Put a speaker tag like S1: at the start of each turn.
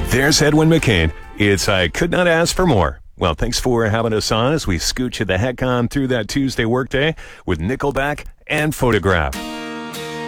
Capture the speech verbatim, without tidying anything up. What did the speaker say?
S1: There's Edwin McCain. It's I Could Not Ask for More. Well, thanks for having us on as we scooch you the heck on through that Tuesday workday with Nickelback and Photograph.